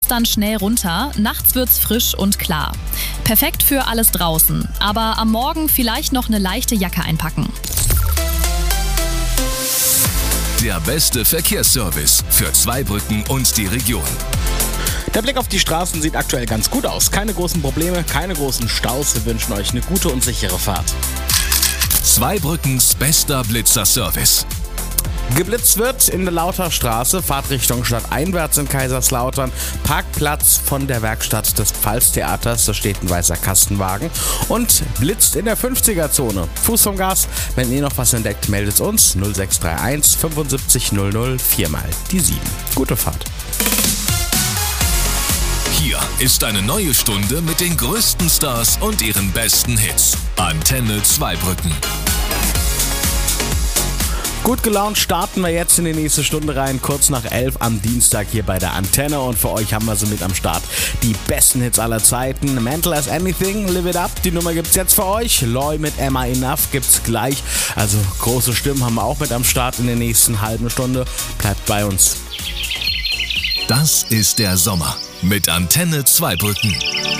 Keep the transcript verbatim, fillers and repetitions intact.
ist dann schnell runter, nachts wird's frisch und klar. Perfekt für alles draußen, aber am Morgen vielleicht noch eine leichte Jacke einpacken. Der beste Verkehrsservice für Zweibrücken und die Region. Der Blick auf die Straßen sieht aktuell ganz gut aus. Keine großen Probleme, keine großen Staus. Wir wünschen euch eine gute und sichere Fahrt. Zweibrückens bester Blitzer-Service. Geblitzt wird in der Lauterstraße, Fahrtrichtung stadteinwärts in Kaiserslautern, Parkplatz von der Werkstatt des Pfalztheaters, da steht ein weißer Kastenwagen und blitzt in der fünfziger-Zone. Fuß vom Gas, wenn ihr noch was entdeckt, meldet uns null sechs drei eins fünfundsiebzig null null vier mal die sieben. Gute Fahrt. Hier ist eine neue Stunde mit den größten Stars und ihren besten Hits. Antenne Zweibrücken. Gut gelaunt starten wir jetzt in die nächste Stunde rein, kurz nach elf am Dienstag hier bei der Antenne und für euch haben wir so mit am Start die besten Hits aller Zeiten. Mental as Anything, Live It Up, die Nummer gibt's jetzt für euch. Loy mit Emma Enough gibt's gleich, also große Stimmen haben wir auch mit am Start in der nächsten halben Stunde. Bleibt bei uns. Das ist der Sommer mit Antenne Zweibrücken.